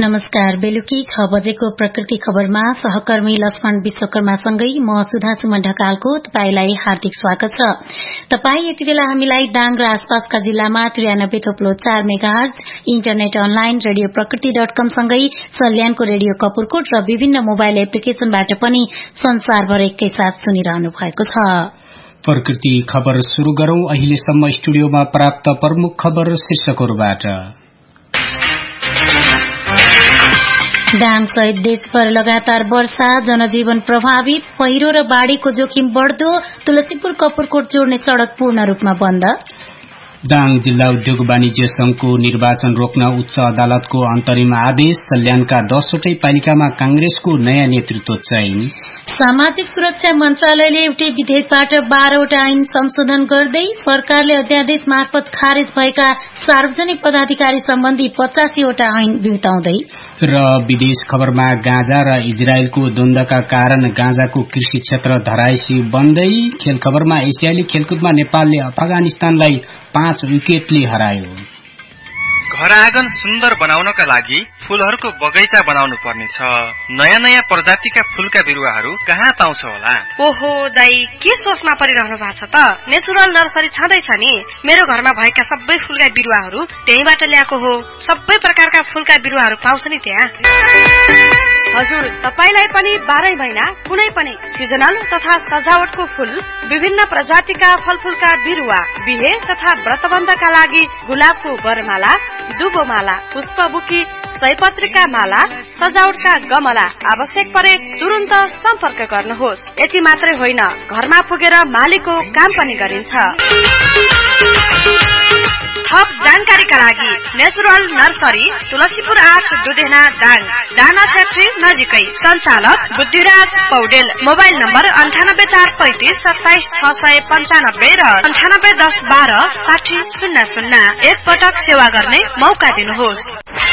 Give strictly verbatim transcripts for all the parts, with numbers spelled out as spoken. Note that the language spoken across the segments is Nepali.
नमस्कार। बेलुकी छ बजेको प्रकृति खबरमा सहकर्मी लक्ष्मण विश्वकर्मासँगै म सुधा सुमन ढकालको तपाईलाई हार्दिक स्वागत छ। तपाई यति बेला हामीलाई दाङ र आसपासका जिल्लामा त्रियानब्बे थोप्लो चार मेगाहर्ज इन्टरनेट अनलाइन रेडियो प्रकृति डट कम सँगै सल्यानको रेडियो कपुरकोट र विभिन्न मोबाइल एप्लिकेशनबाट पनि संसारभर एकैसाथ सुनिरहनु भएको छ। प्रकृति खबर शुरू गरौं। अहिलेसम्म स्टुडियोमा प्राप्त प्रमुख खबर शीर्षकहरुबाट। दाङ सहित देशभर लगातार वर्षा, जनजीवन प्रभावित, पहिरो र बाढ़ीको जोखिम बढ़दो, तुलसीपुर कपुरकोट जोड्ने सड़क पूर्ण रूपमा बन्द। दाङ जिल्ला उद्योग वाणिज्य संघको निर्वाचन रोक्न उच्च अदालतको अन्तरिम आदेश। सल्यानका दसवटै पालिकामा कांग्रेसको नयाँ नेतृत्व चयन। सामाजिक सुरक्षा मन्त्रालयले एउटै विधेयकबाट बाह्रवटा ऐन संशोधन गर्दै सरकारले अध्यादेश मार्फत खारेज भएका सार्वजनिक पदाधिकारी सम्बन्धी पचासीवटा ऐन बिउताउँदै। र विदेश खबरमा गाँजा र इजरायलको द्वन्द्वका कारण गाँजाको कृषि क्षेत्र धरायसी बन्दै। खेल खबरमा एसियाली खेलकुदमा नेपालले अफगानिस्तानलाई पाँच विकेटले हरायो। घर आँगन सुन्दर बनाउनका लागि फूलहरूको बगैँचा बनाउनु पर्नेछ। नयाँ नयाँ प्रजातिका फूलका बिरुवाहरू कहाँ पाउँछ होला? ओहो दाई, के सोचमा परिरहनु भएको छ त? नेचुरल नर्सरी छँदैछ नि। मेरो घरमा भएका सबै फूलका बिरुवाहरू त्यहीबाट ल्याएको हो। सबै प्रकारका फूलका बिरुवाहरू पाउँछ नि त्यहाँ। हजुर, तपाईलाई पनि बाह्रै महिना कुनै पनि सिजनल तथा सजावटको फूल, विभिन्न प्रजातिका फलफूलका बिरुवा, बिहे तथा व्रतबन्धका लागि गुलाबको वरमाला, दुबोमाला, पुष्पबुकी, सयपत्रीका माला, सजावटका गमला आवश्यक परे तुरुन्त सम्पर्क गर्नुहोस्। यति मात्रै होइन, घरमा पुगेर मालीको काम पनि गरिन्छ। थप जानकारीका लागि नेचुरल नर्सरी, तुलसीपुर आठ, दुधेना, दाङ, दाना फ्याक्ट्री नजिकै। सञ्चालक बुद्धिराज पौडेल। मोबाइल नम्बर अन्ठानब्बे चार पैंतिस सत्ताइस छ सय पन्चानब्बे र अन्ठानब्बे दस बाह्र साठी शून्य शून्य। एक पटक सेवा गर्ने मौका दिनुहोस्।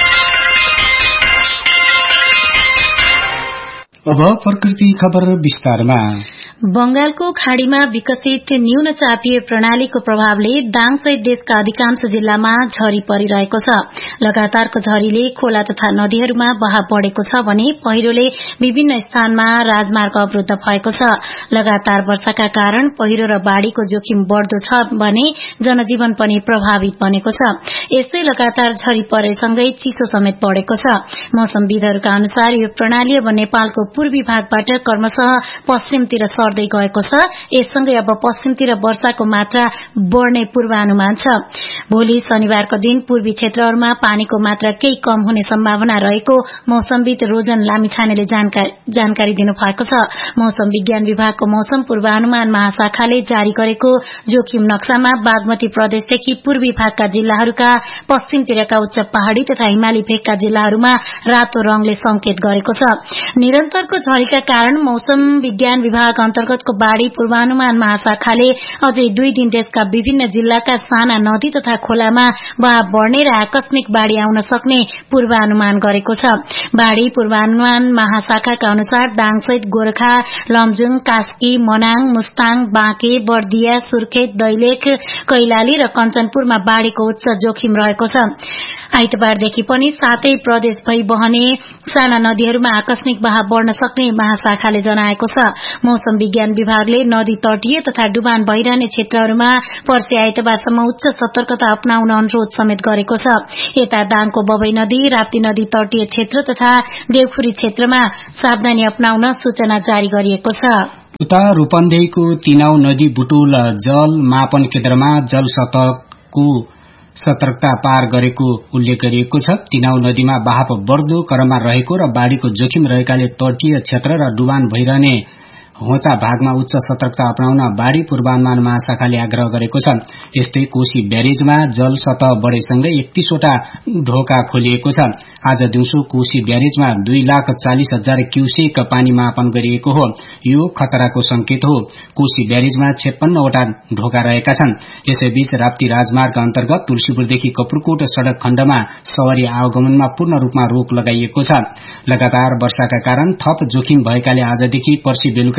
अब प्रकृति खबर विस्तारमा। बंगालको खाड़ीमा विकसित न्यून चापीय प्रणालीको प्रभावले दाङ सहित देशका अधिकांश जिल्लामा झरी परिरहेको छ। लगातारको झरीले खोला तथा नदीहरूमा बहाव बढ़ेको छ भने पहिरोले विभिन्न स्थानमा राजमार्ग अवरुद्ध भएको छ। लगातार वर्षाका कारण पहिरो र बाढ़ीको जोखिम बढ़दो छ भने जनजीवन पनि प्रभावित बनेको छ। यस्तै लगातार झरी परेसँगै चिसो समेत बढ़ेको छ। मौसमविदहरूका अनुसार यो प्रणाली अब नेपालको पूर्वी भागबाट क्रमशः पश्चिमतिर सर्दै गएको छ। यससँगै अब पश्चिमतिर वर्षाको मात्रा बढ़ने पूर्वानुमान छ। भोलि शनिबारको दिन पूर्वी क्षेत्रहरूमा पानीको मात्रा केही कम हुने सम्भावना रहेको मौसमविद रोजन लामिछानेले जानकारी दिनुभएको छ। मौसम विज्ञान विभागको मौसम पूर्वानुमान महाशाखाले जारी गरेको जोखिम नक्सामा बागमती प्रदेशदेखि पूर्वी भागका जिल्लाहरूका पश्चिमतिरका उच्च पहाड़ी तथा हिमाली भेगका जिल्लाहरूमा रातो रंगले संकेत गरेको छ। निरन्तरको झरीका कारण मौसम विज्ञान विभाग अन्तर्गतको बाढ़ी पूर्वानुमान महाशाखाले अझै दुई दिन देशका विभिन्न जिल्लाका साना नदी तथा खोलामा बहाव बढ़ने र आकस्मिक बाढ़ी आउन सक्ने पूर्वानुमान गरेको छ। बाढ़ी पूर्वानुमान महाशाखाका अनुसार दाङसहित गोरखा, लमजुङ, कास्की, मनाङ, मुस्ताङ, बाँके, बर्दिया, सुर्खेत, दैलेख, कैलाली र कञ्चनपुरमा बाढ़ीको उच्च जोखिम रहेको छ। आइतबारदेखि पनि सातै प्रदेश भई बहने साना नदीहरूमा आकस्मिक बहाव बढ़न सक्ने महाशाखाले जनाएको छ। मौसम विज्ञान विभागले नदी तटीय तथा डुबान भइरहने क्षेत्रहरूमा पर्सि आइतबारसम्म उच्च सतर्कता अपनाउन अनुरोध समेत गरेको छ। यता दाङको बबई नदी, राप्ती नदी तटीय क्षेत्र तथा देवखुरी क्षेत्रमा सावधानी अपनाउन सूचना जारी गरिएको छ। उता रूपन्देहीको तिनाउ नदी बुटुल जल मापन केन्द्रमा जल सतहको सतर्कता पार गरेको उल्लेख गरिएको छ। तिनाउ नदीमा बहाव बढ़दो क्रममा रहेको र बाढ़ीको जोखिम रहेकाले तटीय क्षेत्र र डुबान भइरहने होचा भागमा उच्च सतर्कता अपनाउन बाढ़ी पूर्वानुमान महाशाखाले आग्रह गरेको छ। यस्तै कोशी ब्यारेजमा जल सतह बढ़ेसँगै एकतीसवटा ढोका खोलिएको छ। आज दिउँसो कोशी ब्यारेजमा दुई लाख चालिस हजार क्यूसेक पानी मापन गरिएको हो। यो खतराको संकेत हो। कोशी ब्यारेजमा छप्पन्नवटा ढोका रहेका छन्। यसैबीच राप्ती राजमार्ग अन्तर्गत तुलसीपुरदेखि कपुरकोट सड़क खण्डमा सवारी आवागमनमा पूर्ण रूपमा रोक लगाइएको छ। लगातार वर्षाका कारण थप जोखिम भएकाले आजदेखि पर्सि बेलुका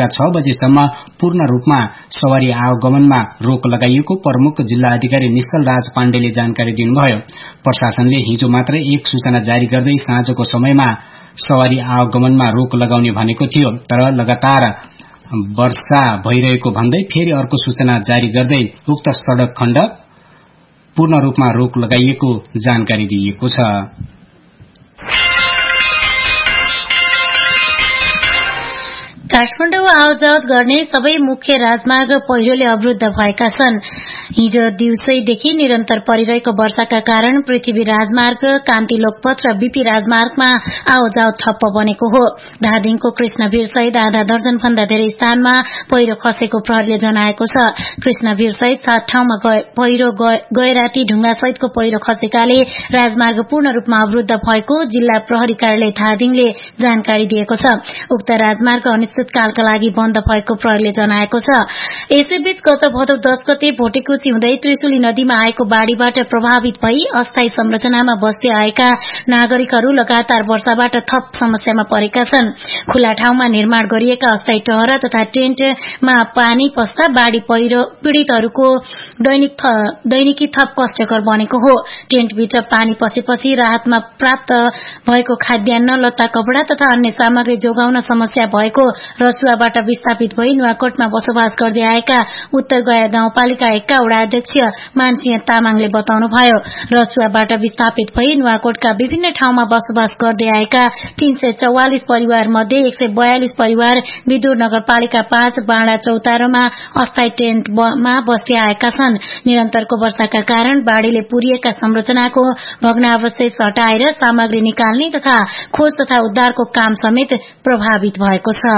छ बजेसम्म पूर्ण रूपमा सवारी आवागमनमा रोक लगाइएको प्रमुख जिल्ला अधिकारी निश्चल राज पाण्डेले जानकारी दिनुभयो। प्रशासनले हिजो मात्र एक सूचना जारी गर्दै साँझको समयमा सवारी आवागमनमा रोक लगाउने भनेको थियो, तर लगातार वर्षा भइरहेको भन्दै फेरि अर्को सूचना जारी गर्दै उक्त सड़क खण्ड पूर्ण रूपमा रोक लगाइएको जानकारी दिइएको छ। काठमाडौँ आवजावत गर्ने सबै मुख्य राजमार्ग पहिरोले अवरुद्ध भएका छन्। हिजो दिउँसैदेखि निरन्तर परिरहेको वर्षाका कारण पृथ्वी राजमार्ग, कान्ति लोकपथ र बीपी राजमार्गमा आवजावत ठप्प बनेको हो। धादिङको कृष्णवीर सहित आधा दर्जन भन्दा धेरै स्थानमा पहिरो खसेको प्रहरीले जनाएको छ। कृष्णवीर सहित सात ठाउँमा पहिरो गए राति ढुङ्गा सहितको पहिरो खसेकाले राजमार्ग पूर्ण रूपमा अवरुद्ध भएको जिल्ला प्रहरी कार्यालय धादिङले जानकारी दिएको छ। उक्त राजमार्ग अनिश्चितकालका लागि बन्द भएको प्रहरीले जनाएको छ। यसैबीच गत भदौ दस गते भोटेकुसी हुँदै त्रिशुली नदीमा आएको बाढ़ीबाट प्रभावित भई अस्थायी संरचनामा बस्दै आएका नागरिकहरू लगातार वर्षाबाट थप समस्यामा परेका छन्। खुला ठाउँमा निर्माण गरिएका अस्थायी टहरा तथा टेन्टमा पानी पस्दा बाढ़ी पहिरो पीड़ितहरूको दैनिकी थप कष्टकर बनेको हो। टेन्टभित्र पानी पसेपछि राहतमा प्राप्त भएको खाद्यान्न, लत्ता कपड़ा तथा अन्य सामग्री जोगाउन समस्या भएको रसुवाबाट विस्थापित भई नुवाकोटमा बसोबास गर्दै आएका उत्तर गया गाउँपालिका एकका वडा अध्यक्ष मानसिंह तामाङले बताउनुभयो। रसुवाबाट विस्थापित भई नुवाकोटका विभिन्न ठाउँमा बसोबास गर्दै आएका तीन सय चौवालिस परिवार मध्ये एक सय बयालिस परिवार विदुर नगरपालिका पाँच बाँडा चौतारोमा अस्थायी टेन्टमा बस्दै आएका छन्। निरन्तरको वर्षाका कारण बाढ़ीले पुरिएका संरचनाको भग्नावशेष हटाएर सामग्री निकाल्ने तथा खोज तथा उद्धारको काम समेत प्रभावित भएको छ।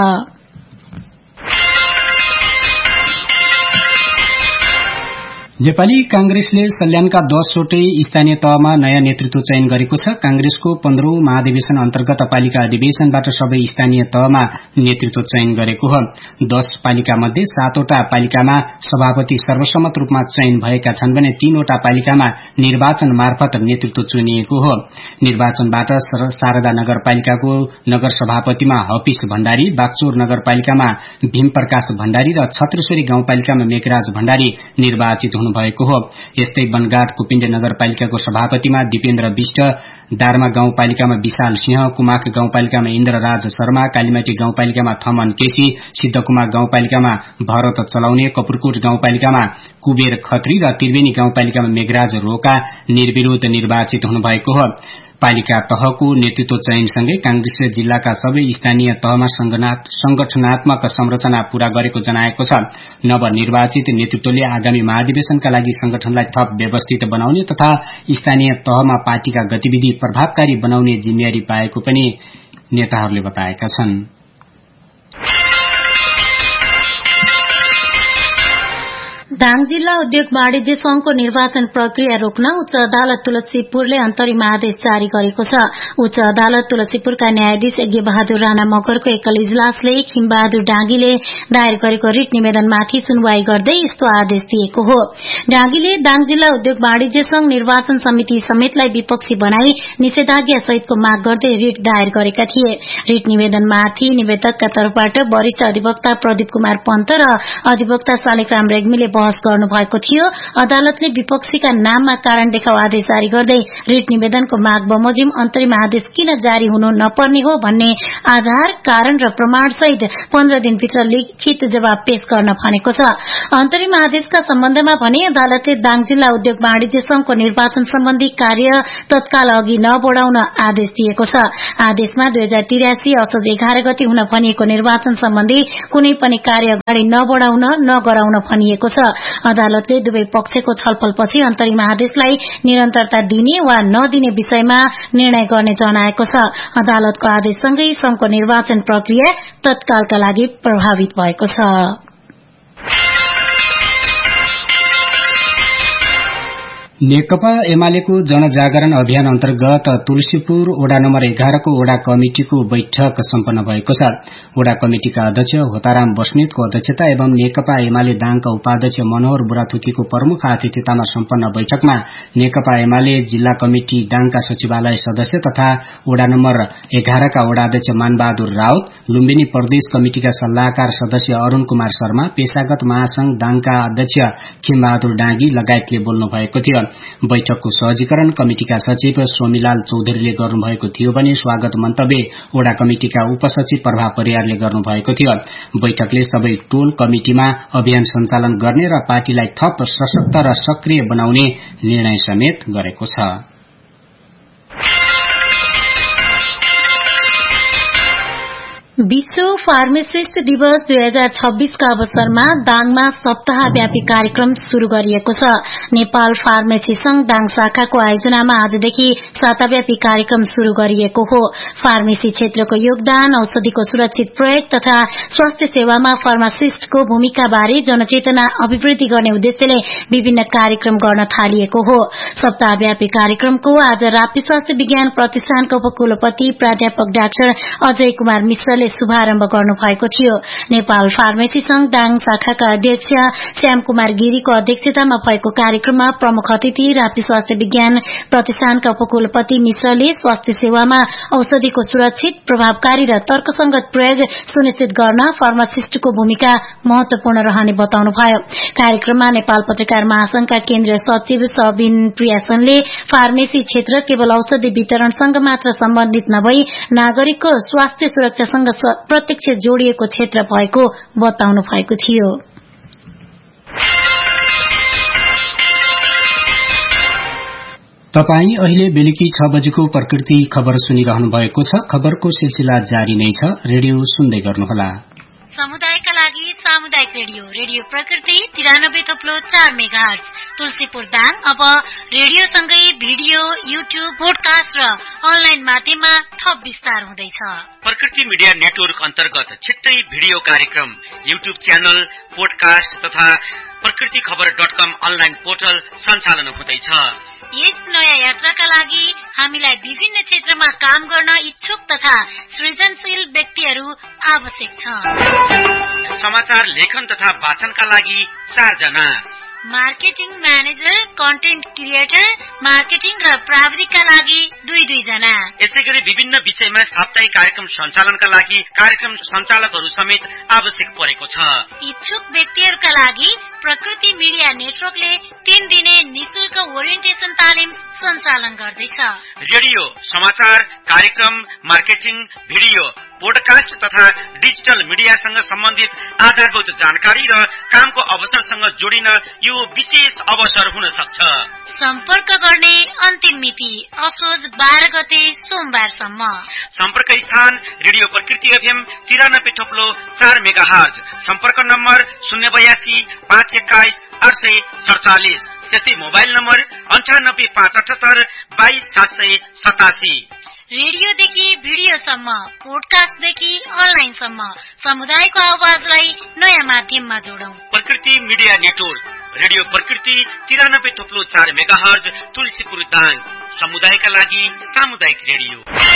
नेपाली कांग्रेसले सल्यानका दसवटै स्थानीय तहमा नयाँ नेतृत्व चयन गरेको छ। कांग्रेसको पन्ध्रौं महाधिवेशन अन्तर्गत पालिका अधिवेशनबाट सबै स्थानीय तहमा नेतृत्व चयन गरेको हो। दस पालिका मध्ये सातवटा पालिकामा सभापति सर्वसम्मत रूपमा चयन भएका छन् भने तीनवटा पालिकामा निर्वाचन मार्फत नेतृत्व चुनिएको हो। निर्वाचनबाट शारदा नगरपालिकाको नगर सभापतिमा हफिस भण्डारी, बागचौर नगरपालिकामा भीमप्रकाश भण्डारी र छत्रेश्वरी गाउँपालिकामा मेघराज भण्डारी निर्वाचित हुनु भएको हो। यस्तै बनगाट कुपिण्डे नगरपालिकाको सभापतिमा दिपेन्द्र विष्ट, दारमा गाउँपालिकामा विशाल सिंह, कुमाक गाउँपालिकामा इन्द्रराज शर्मा, कालीमाटी गाउँपालिकामा थमन केसी, सिद्धकुमार गाउँपालिकामा भरत चलाउने, कपुरकोट गाउँपालिकामा कुबेर खत्री र त्रिवेणी गाउँपालिकामा मेघराज रोका निर्विरोध निर्वाचित हुनु भएको हो। पालिका तहको नेतृत्व चयनसँगै कांग्रेसले जिल्लाका सबै स्थानीय तहमा संगठनात्मक संरचना पूरा गरेको जनाएको छ। नवनिर्वाचित नेतृत्वले आगामी महाधिवेशनका लागि संगठनलाई थप व्यवस्थित बनाउने तथा स्थानीय तहमा पार्टीका गतिविधि प्रभावकारी बनाउने जिम्मेवारी पाएको पनि नेताहरूले बताएका छन्। दाङ जिल्ला उद्योग वाणिज्य संघको निर्वाचन प्रक्रिया रोक्न उच्च अदालत तुलसीपुरले अन्तरिम आदेश जारी गरेको छ। उच्च अदालत तुलसीपुरका न्यायाधीश यज्ञ बहादुर राणा मगरको एकल इजलासले खिमबहादुर डाँगीले दायर गरेको रिट निवेदनमाथि सुनवाई गर्दै यस्तो आदेश दिएको हो। डाँगीले दाङ जिल्ला उद्योग वाणिज्य संघ निर्वाचन समिति समेतलाई विपक्षी बनाई निषेधाज्ञा सहितको माग गर्दै रिट दायर गरेका थिए। रिट निवेदनमाथि निवेदकका तर्फबाट वरिष्ठ अधिवक्ता प्रदीप कुमार पन्त र अधिवक्ता शालिग्राम रेग्मीले बहस गर्नु भएको थियो। अदालतले विपक्षीका नाममा कारण देखाउ आदेश जारी गर्दै रिट निवेदनको माग बमोजिम अन्तरिम आदेश किन जारी हुनु नपर्ने हो भन्ने आधार, कारण र प्रमाण सहित पन्ध्र दिनभित्र लिखित जवाब पेश गर्न भनेको छ। अन्तरिम आदेशका सम्बन्धमा भने अदालतले दाङ जिल्ला उद्योग वाणिज्य संघको निर्वाचन सम्बन्धी कार्य तत्काल अघि नबढाउन आदेश दिएको छ। आदेशमा दुई हजार तिरासी असोज एघार गते हुन भनिएको निर्वाचन सम्बन्धी कुनै पनि कार्य अगाडि नबढाउन नगराउन भनिएको छ। अदालतले दुवै पक्षको छलफलपछि अन्तरिम आदेशलाई निरन्तरता दिने वा नदिने विषयमा निर्णय गर्ने जनाएको छ। अदालतको आदेशसँगै संघको निर्वाचन प्रक्रिया तत्कालका लागि प्रभावित भएको छ। नेकपा एमालेको जनजागरण अभियान अन्तर्गत तुलसीपुर वडा नम्बर एघारको वडा कमिटिको बैठक सम्पन्न भएको छ। वडा कमिटिका अध्यक्ष होताराम बस्नेतको अध्यक्षता एवं नेकपा एमाले दाङका उपाध्यक्ष मनोहर बुढाथोकीको प्रमुख आतिथ्यतामा सम्पन्न बैठकमा नेकपा एमाले जिल्ला कमिटि दाङका सचिवालय सदस्य तथा वडा नम्बर एघारका वडा अध्यक्ष मानबहादुर राउत, लुम्बिनी प्रदेश कमिटिका सल्लाहकार सदस्य अरूण कुमार शर्मा, पेशागत महासंघ दाङका अध्यक्ष खिमबहादुर डाँगी लगायतले बोल्नु भएको थियो। बैठकको सहजीकरण कमिटिका सचिव सोमीलाल चौधरीले गर्नुभएको थियो भने स्वागत मन्तव्य वडा कमिटिका उपसचिव प्रभा परियारले गर्नुभएको थियो। बैठकले सबै टोल कमिटिमा अभियान सञ्चालन गर्ने र पार्टीलाई थप सशक्त र सक्रिय बनाउने निर्णय समेत गरेको छ। विश्व फार्मासिस्ट दिवस दुई हजार छब्बीसका अवसरमा दाङमा सप्ताहव्यापी कार्यक्रम शुरू गरिएको छ। नेपाल फार्मेसी संघ दाङ शाखाको आयोजनामा आजदेखि साताव्यापी कार्यक्रम शुरू गरिएको हो। फार्मेसी क्षेत्रको योगदान, औषधिको सुरक्षित प्रयोग तथा स्वास्थ्य सेवामा फार्मासिस्टको भूमिका बारे जनचेतना अभिवृद्धि गर्ने उद्देश्यले विभिन्न कार्यक्रम गर्न थालिएको हो। सप्ताहव्यापी कार्यक्रमको आज राप्ती स्वास्थ्य विज्ञान प्रतिष्ठानका उपकुलपति प्राध्यापक डाक्टर अजय कुमार मिश्रले शुभारम्भ गर्नु भएको थियो। नेपाल फार्मेसी संघ दाङ शाखाका अध्यक्ष श्याम कुमार गिरीको अध्यक्षतामा भएको कार्यक्रममा प्रमुख अतिथि राप्ती स्वास्थ्य विज्ञान प्रतिष्ठानका उपकुलपति मिश्रले स्वास्थ्य सेवामा औषधिको सुरक्षित, प्रभावकारी र तर्कसंगत प्रयोग सुनिश्चित गर्न फार्मासिस्टको भूमिका महत्वपूर्ण रहने बताउनुभयो। कार्यक्रममा नेपाल पत्रकार महासंघका केन्द्रीय सचिव सबिन प्रियासनले फार्मेसी क्षेत्र केवल औषधि वितरणसँग मात्र सम्बन्धित नभई नागरिकको स्वास्थ्य सुरक्षासँग प्रत्यक्ष जोडिएको क्षेत्र भएको बताउनु भएको थियो। तपाई अहिले बेलुकी छ बजेको प्रकृति खबर सुनिरहनु भएको छ। खबरको सिलसिला जारी नै छ। रेडियो सुन्दै गर्नुहोला। समुदायका लागि सामुदायिक रेडियो रेडियो प्रकृति तिरानब्बे थप्लो चार मेगाहर्ज तुलसीपुर दाङ अब रेडियोसँगै भिडियो, युट्युब, पोडकास्ट र अनलाइन माध्यममा थप विस्तार हुँदैछ। प्रकृति मिडिया नेटवर्क अन्तर्गत छिट्टै भिडियो कार्यक्रम, युट्युब च्यानल, पोडकास्ट तथा प्रकृति खबर डट कम अनलाइन पोर्टल सञ्चालन हुँदैछ। यस नयाँ यात्राका लागि हामीलाई विभिन्न क्षेत्रमा काम गर्न इच्छुक तथा सृजनशील व्यक्तिहरू आवश्यक छ। समाचार लेखन तथा वाचनका लागि चार जना, marketing manager, content creator, marketing र प्राविधिकका लागि दुई दुई जना। यसै गरी विभिन्न विषयमा साप्ताहिक कार्यक्रम सञ्चालनका लागि कार्यक्रम सञ्चालकहरू समेत आवश्यक परेको छ। इच्छुक व्यक्तिहरूका लागि प्रकृति मिडिया नेटवर्कले तीन दिने निशुल्क ओरिएन्टेसन तालिम सञ्चालन गर्दैछ। रेडियो, समाचार, कार्यक्रम, मार्केटिङ, भिडियो, पोडकास्ट तथा डिजिटल मिडियासँग सम्बन्धित आधारभूत जानकारी र कामको अवसरसँग जोडिन यो विशेष अवसर हुन सक्छ। सम्पर्क गर्ने अन्तिम मिति असोज बाह्र गते सोमबारसम्म। सम्पर्क स्थान रेडियो प्रकृति एफएम तिरानब्बे थप्लो चार मेगाहर्ज। सम्पर्क नम्बर शून्य बयासी पाँच एक्काइस आठ सय सडचालिस। त्यस्तै मोबाइल नम्बर अन्ठानब्बे पाँच अठहत्तर बाइस सात सय सतासी। रेडियोदेखि भिडियोसम्म, पोडकास्टदेखि अनलाइनसम्म समुदायको आवाजलाई नयाँ माध्यममा जोडौं। प्रकृति मिडिया नेटवर्क रेडियो प्रकृति तिरानब्बे थप्लो चार मेगाहर्ज तुलसीपुर दाङ, समुदायका लागि सामुदायिक रेडियो।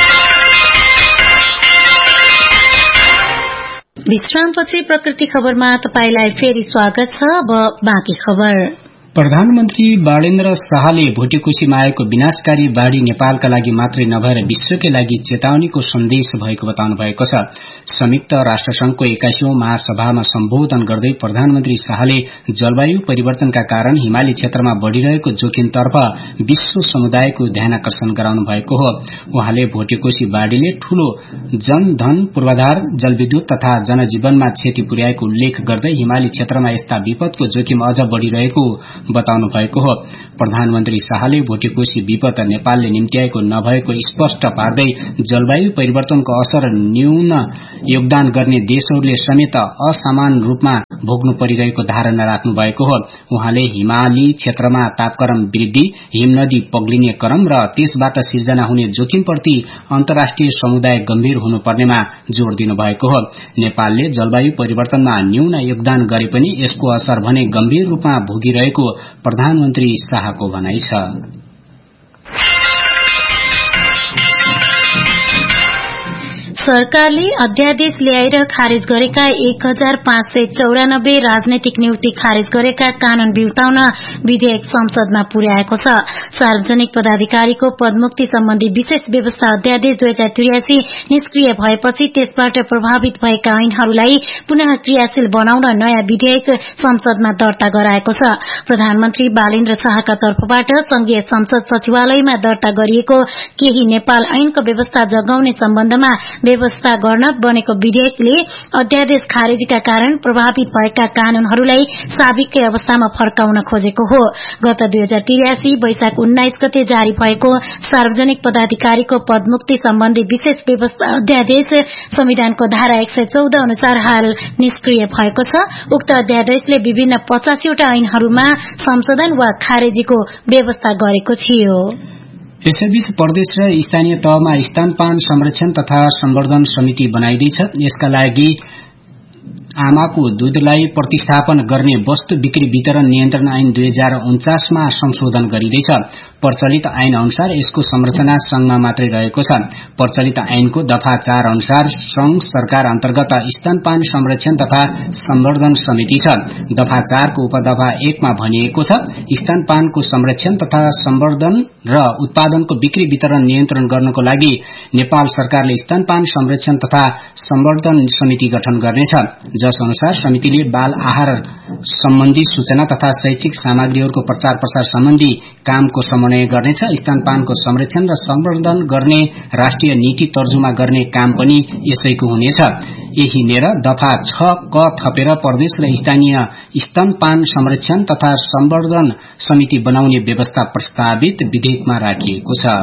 विश्रामपछि प्रकृति खबरमा तपाईलाई फेरि स्वागत छ। अब बाँकी खबर। प्रधानमन्त्री बाणेन्द्र शाहले भोटेकोशीमा आएको विनाशकारी बाढ़ी नेपालका लागि मात्रै नभएर विश्वकै लागि चेतावनीको सन्देश भएको बताउनु भएको छ। संयुक्त राष्ट्रसंघको एक्काइसौं महासभामा सम्बोधन गर्दै प्रधानमन्त्री शाहले जलवायु परिवर्तनका कारण हिमाली क्षेत्रमा बढ़िरहेको जोखिमतर्फ विश्व समुदायको ध्यानाकर्षण गराउनु भएको हो। उहाँले भोटेकोशी बाढ़ीले ठूलो जनधन, पूर्वाधार, जलविद्युत तथा जनजीवनमा क्षति पुर्याएको उल्लेख गर्दै हिमाली क्षेत्रमा यस्ता विपदको जोखिम अझ बढ़िरहेको बताउनु भएको हो। प्रधानमन्त्री शाहले भोटेकोशी विपद नेपालले निम्त्याएको नभएको स्पष्ट पार्दै जलवायु परिवर्तनको असर न्यून योगदान गर्ने देशहरूले समेत असमान रूपमा भोग्नु परिरहेको धारणा राख्नु भएको हो। उहाँले हिमाली क्षेत्रमा तापक्रम वृद्धि, हिमनदी पग्लिने क्रम र त्यसबाट सिर्जना हुने जोखिमप्रति अन्तर्राष्ट्रिय समुदाय गम्भीर हुनुपर्नेमा जोड़ दिनु भएको हो। नेपालले जलवायु परिवर्तनमा न्यून योगदान गरे पनि यसको असर भने गम्भीर रूपमा भोगिरहेको प्रधानमन्त्री शाहको भनाइ छ। सरकारले अध्यादेश ल्याएर खारेज गरेका एक हजार पाँच सय चौरानब्बे राजनैतिक नियुक्ति खारेज गरेका कानून बिउताउन विधेयक संसदमा पुर्याएको छ। सार्वजनिक पदाधिकारीको पदमुक्ति सम्बन्धी विशेष व्यवस्था अध्यादेश दुई हजार त्रियासी निष्क्रिय भएपछि त्यसबाट प्रभावित भएका ऐनहरूलाई पुनः क्रियाशील बनाउन नयाँ विधेयक संसदमा दर्ता गराएको छ। प्रधानमन्त्री बालेन्द्र शाहका तर्फबाट संघीय संसद सचिवालयमा दर्ता गरिएको केही नेपाल ऐनको व्यवस्था जगाउने सम्बन्धमा व्यवस्था गर्न बनेको विधेयकले अध्यादेश खारेजीका कारण प्रभावित भएका कानूनहरूलाई साबिकै अवस्थामा फर्काउन खोजेको हो। गत दुई हजार त्रियासी वैशाख उन्नाइस गते जारी भएको सार्वजनिक पदाधिकारीको पदमुक्ति सम्बन्धी विशेष व्यवस्था अध्यादेश संविधानको धारा एक सय चौध अनुसार हाल निष्क्रिय भएको छ। उक्त अध्यादेशले विभिन्न पचासीवटा ऐनहरूमा संशोधन वा खारेजीको व्यवस्था गरेको थियो। यसैबीच प्रदेश र स्थानीय तहमा स्तनपान संरक्षण तथा सम्वर्धन समिति बनाइदैछ। यसका लागि आमाको दूधलाई प्रतिस्थापन गर्ने वस्तु बिक्री वितरण नियन्त्रण ऐन दुई हजार उन्चासमा संशोधन गरिँदैछ। प्रचलित ऐन अनुसार यसको संरचना संघमा मात्रै रहेको छ। प्रचलित ऐनको दफा चार अनुसार संघ सरकार अन्तर्गत स्तनपान संरक्षण तथा सम्वर्धन समिति छ। दफा चारको उपदफा एकमा भनिएको छ, स्तनपानको संरक्षण तथा सम्वर्धन र उत्पादनको बिक्री वितरण नियन्त्रण गर्नको लागि नेपाल सरकारले स्तनपान संरक्षण तथा सम्वर्धन समिति गठन गर्नेछ। जस अनुसार समितिले बाल आहार सम्बन्धी सूचना तथा शैक्षिक सामग्रीहरूको प्रचार प्रसार सम्बन्धी कामको समन्वय गर्नेछ। स्तनपानको संरक्षण र सम्वर्धन गर्ने राष्ट्रिय नीति तर्जुमा गर्ने काम पनि यसैको हुनेछ। यही नेर दफा छ क थपेर प्रदेश र स्थानीय स्तनपान संरक्षण तथा सम्वर्धन समिति बनाउने व्यवस्था प्रस्तावित विधेयकमा राखिएको छ।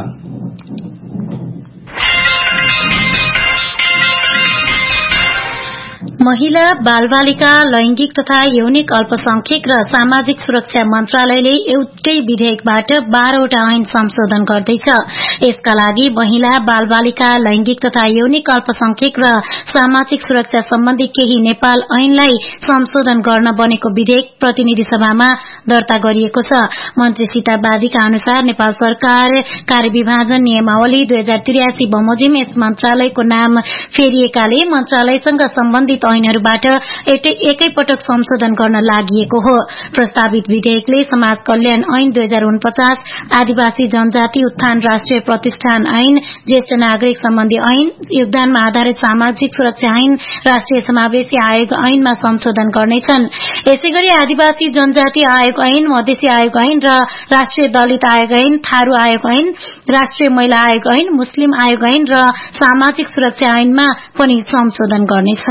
महिला बालबालिका लैंगिक तथा यौनिक अल्पसंख्यक र सामाजिक सुरक्षा मन्त्रालयले एउटै विधेयकबाट बाह्रवटा ऐन संशोधन गर्दैछ। यसका लागि महिला बालबालिका लैंगिक तथा यौनिक अल्पसंख्यक र सामाजिक सुरक्षा सम्बन्धी केही नेपाल ऐनलाई संशोधन गर्न बनेको विधेयक प्रतिनिधि सभामा दर्ता गरिएको छ। मन्त्री सीता बादीका अनुसार नेपाल सरकार कार्यविभाजन नियमावली दुई हजार त्रियासी बमोजिम यस मन्त्रालयको नाम फेरिएकाले मन्त्रालयसँग सम्बन्धित ऐनहरूबाट एकै पटक संशोधन गर्न लागि हो। प्रस्तावित विधेयकले समाज कल्याण ऐन दुई हजार उनपचास, आदिवासी जनजाति उत्थान राष्ट्रिय प्रतिष्ठान ऐन, ज्येष्ठ नागरिक सम्बन्धी ऐन, योगदानमा आधारित सामाजिक सुरक्षा ऐन, राष्ट्रिय समावेशी आयोग ऐनमा संशोधन गर्नेछन्। यसैगरी आदिवासी जनजाति आयोग ऐन, मधेसी आयोग ऐन र राष्ट्रिय दलित आयोग ऐन, थारू आयोग ऐन, राष्ट्रिय महिला आयोग ऐन, मुस्लिम आयोग ऐन र सामाजिक सुरक्षा ऐनमा पनि संशोधन गर्नेछ।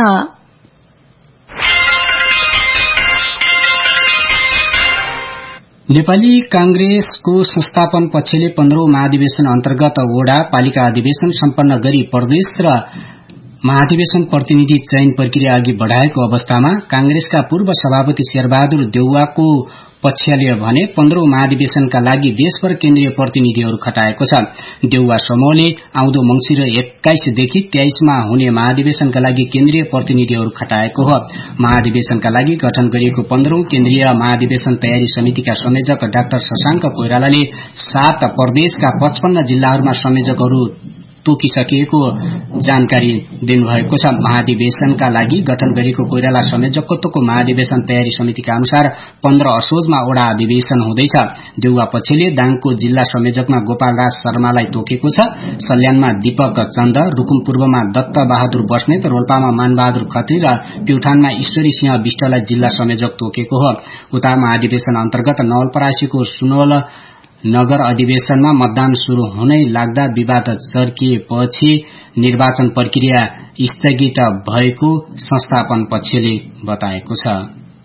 नेपाली कांग्रेसको संस्थापन पक्षले पन्ध्रौं महाधिवेशन अन्तर्गत वडा पालिका अधिवेशन सम्पन्न गरी प्रदेश र महाधिवेशन प्रतिनिधि चयन प्रक्रिया अघि बढ़ाएको अवस्थामा कांग्रेसका पूर्व सभापति शेरबहादुर देउवाको पक्षले भने पन्ध्रौं महाधिवेशनका लागि देशभर केन्द्रीय प्रतिनिधिहरू खटाएको छ। देउवा समूहले आउँदो मंसिर एक्काइसदेखि तेइसमा हुने महाधिवेशनका लागि केन्द्रीय प्रतिनिधिहरू खटाएको हो। महाधिवेशनका लागि गठन गरिएको पन्ध्रौं केन्द्रीय महाधिवेशन तयारी समितिका संयोजक डाक्टर शशाङ्क कोइरालाले सात प्रदेशका पचपन्न जिल्लाहरूमा संयोजकहरू तोकिसकिएको जानकारी दिनुभएको छ। महाधिवेशनका लागि गठन गरिएको कोइराला संयोजकत्वको महाधिवेशन तयारी समितिका अनुसार पन्ध्र असोजमा वडा अधिवेशन हुँदैछ। देउवा पक्षले दाङको जिल्ला संयोजकमा गोपाल राज शर्मालाई तोकेको छ। सल्यानमा दीपक चन्द, रुकुम पूर्वमा दत्त बहादुर बस्नेत, रोल्पामा मानबहादुर खत्री र प्युठानमा ईश्वरी सिंह विष्टलाई जिल्ला संयोजक तोकेको हो। उता महाधिवेशन अन्तर्गत नवलपरासीको सुनवल नगर अधिवेशनमा मतदान शुरू हुनै लाग्दा विवाद चर्किएपछि निर्वाचन प्रक्रिया स्थगित भएको संस्थापन पक्षले बताएको छ।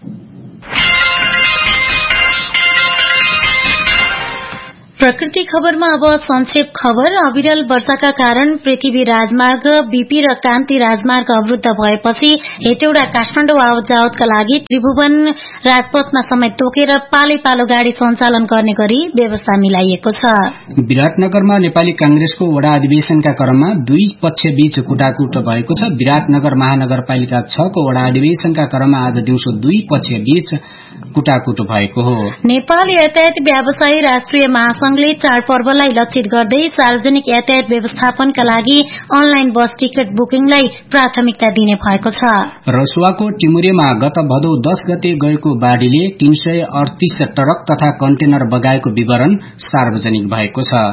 प्रकृति खबरमा अब संक्षेप खबर। अविरल वर्षाका कारण पृथ्वी राजमार्ग, बीपी र कान्ति राजमार्ग अवरुद्ध भएपछि हेटौडा काठमाडौँ आवत-जावतका लागि त्रिभुवन राजपथमा समेत तोकेर पालै पालो गाड़ी सञ्चालन गर्ने गरी व्यवस्था मिलाइएको छ। विराटनगरमा नेपाली कांग्रेसको वडा अधिवेशनका क्रममा दुई पक्ष बीच कुटाकुट भएको छ। विराटनगर महानगरपालिका छ को वडा अधिवेशनका क्रममा आज दिउँसो दुई पक्ष बीच कुटाकुट भएको हो। नेपाल यातायात व्यवसायी राष्ट्रिय महासंघले चाडपर्वलाई लक्षित गर्दै सार्वजनिक यातायात व्यवस्थापनका लागि अनलाइन बस टिकट बुकिङलाई प्राथमिकता दिने भएको छ। रसुवाको टिमुरेमा गत भदौ दस गते गएको बाढ़ीले तीन सय अडतीस ट्रक तथा कन्टेनर बगाएको विवरण सार्वजनिक भएको छ।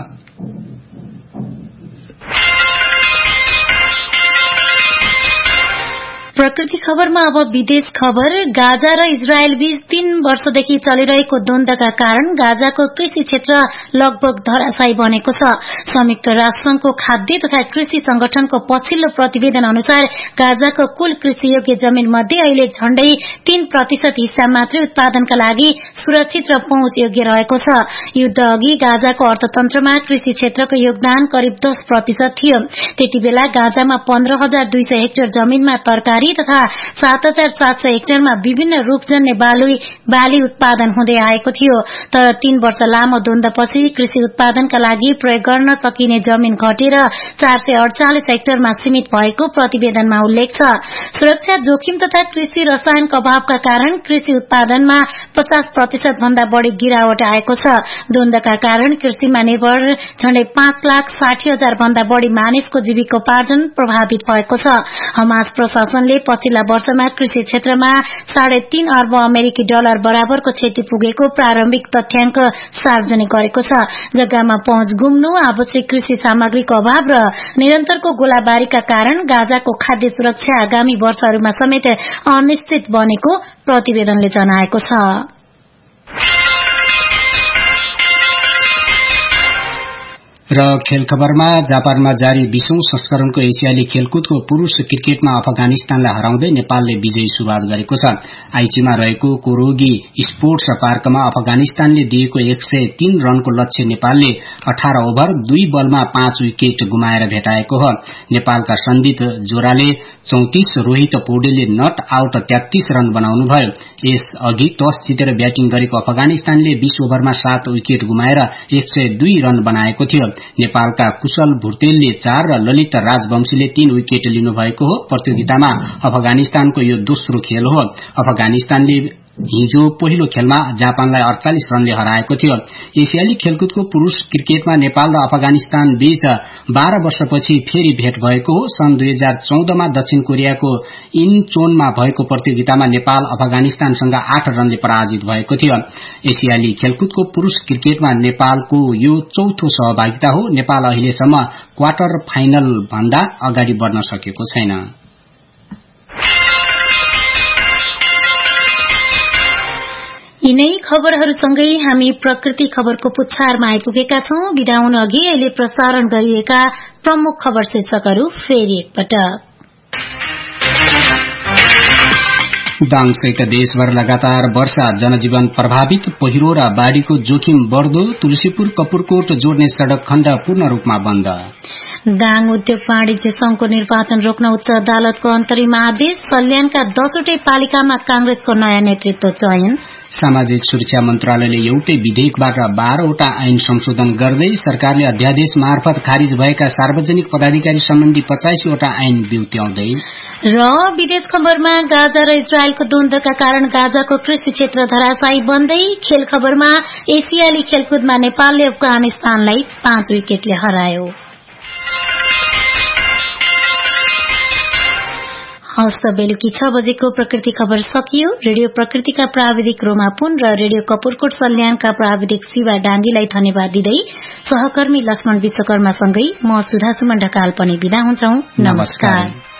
प्रकृति खबरमा अब विदेश खबर। गाजा र इजरायल बीच तीन वर्षदेखि चलिरहेको द्वन्द्वका कारण गाजाको कृषि क्षेत्र लगभग धराशायी बनेको छ। संयुक्त राष्ट्रसंघको खाद्य तथा कृषि संगठनको पछिल्लो प्रतिवेदन अनुसार गाजाको कुल कृषियोग्य जमीन मध्ये अहिले झण्डै तीन प्रतिशत हिस्सा मात्रै उत्पादनका लागि सुरक्षित र पहुँच योग्य रहेको छ। युद्ध अघि गाजाको अर्थतन्त्रमा कृषि क्षेत्रको योगदान करिब दस प्रतिशत थियो। त्यति बेला गाजामा पन्ध्र हजार दुई सय हेक्टर जमीनमा तरकारी तथा सात हजार सात सय हेक्टरमा विभिन्न रूखजन्य बाली बाली उत्पादन हुँदै आएको थियो। तर तीन वर्ष लामो द्वन्द्वपछि कृषि उत्पादनका लागि प्रयोग गर्न सकिने जमीन घटेर चार सय अडचालिस हेक्टरमा सीमित भएको प्रतिवेदनमा उल्लेख छ। सुरक्षा जोखिम तथा कृषि रसायनको अभावका कारण कृषि उत्पादनमा पचास प्रतिशत भन्दा बढ़ी गिरावट आएको छ। द्वन्द्वका कारण कृषिमा निर्भर झण्डै पाँच लाख साठी हजार भन्दा बढ़ी मानिसको जीविकोपार्जन प्रभावित भएको छ। हमास प्रशासनले पछिल्ला वर्षमा कृषि क्षेत्रमा साढे तीन अर्ब अमेरिकी डलर बराबरको क्षति पुगेको प्रारम्भिक तथ्याङ्क सार्वजनिक गरेको छ। जग्गामा पहुँच गुम्नु, आवश्यक कृषि सामग्रीको अभाव र निरन्तरको गोलाबारीका कारण गाजाको खाद्य सुरक्षा आगामी वर्षहरूमा समेत अनिश्चित बनेको प्रतिवेदनले जनाएको छ। र खेल खबरमा जापानमा जारी बीसौं संस्करणको एसियाली खेलकुदको पुरूष क्रिकेटमा अफगानिस्तानलाई हराउँदै नेपालले विजयी सुरुवात गरेको छ। आइचीमा रहेको कोरोगी स्पोर्ट्स पार्कमा अफगानिस्तानले दिएको एक सय तीन रनको लक्ष्य नेपालले अठार ओभर दुई बलमा पाँच विकेट गुमाएर भेटाएको हो। नेपालका सन्दीप जोराले चौतिस, रोहित पौडेलले नट आउट तेत्तीस रन बनाउनुभयो। यस अघि टस जितेर ब्याटिङ गरेको अफगानिस्तानले बीस ओभरमा सात विकेट गुमाएर एक सय दुई रन बनाएको थियो। नेपालका कुशल भुर्तेलले चार र ललित राजवंशीले तीन विकेट लिनुभएको हो। प्रतियोगितामा अफगानिस्तानको यो दोस्रो खेल हो। अफगानिस्तानले हिजो पहिलो खेलमा जापानलाई अडचालिस रनले हराएको थियो। एसियाली खेलकुदको पुरूष क्रिकेटमा नेपाल र अफगानिस्तान बीच बाह्र वर्षपछि फेरि भेट भएको हो। सन् दुई हजार चौधमा दक्षिण कोरियाको इनचोनमा भएको प्रतियोगितामा नेपाल अफगानिस्तानसँग आठ रनले पराजित भएको थियो। एसियाली खेलकुदको पुरूष क्रिकेटमा नेपालको यो चौथो सहभागिता हो। नेपाल अहिलेसम्म क्वार्टर फाइनल भन्दा अगाडि बढ्न सकेको छैन। यिनै खबरहरूसँगै हामी प्रकृति खबरको पुच्छारमा आइपुगेका छौं। बिदा हुन अघि अहिले प्रसारण गरिएका प्रमुख खबर शीर्षकहरू फेरि एकपटक। दाङसहित देशभर लगातार वर्षा, जनजीवन प्रभावित, पहिरो र बाढ़ीको जोखिम बढ़दो, तुलसीपुर कपुरकोट जोड्ने सड़क खण्ड पूर्ण रूपमा बन्द। दाङ उद्योग वाणिज्य संघको निर्वाचन रोक्न उच्च अदालतको अन्तरिम आदेश। सल्यानका दसवटै पालिकामा कांग्रेसको नयाँ नेतृत्व चयन। सामाजिक सुरक्षा मन्त्रालयले एउटै विधेयकबाट बाह्रवटा ऐन संशोधन गर्दै सरकारले अध्यादेश मार्फत खारिज भएका सार्वजनिक पदाधिकारी सम्बन्धी पचासीवटा ऐन बिउत्याउँदै। र विदेश खबरमा गाजा र इजरायलको द्वन्द्वका कारण गाजाको कृषि क्षेत्र धराशायी बन्दै। खेल खबरमा एसियाली खेलकुदमा नेपालले अफगानिस्तानलाई पाँच विकेटले हरायो। हवस् त बेलुकी छ बजेको प्रकृति खबर सकियो। रेडियो प्रकृतिका प्राविधिक रोमा पुन र रेडियो कपुरकोट सल्यानका प्राविधिक शिवा डाङ्गीलाई धन्यवाद दिँदै सहकर्मी लक्ष्मण विश्वकर्मासँगै म सुधा सुमन ढकाल पनि बिदा हुन्छौं। नमस्कार।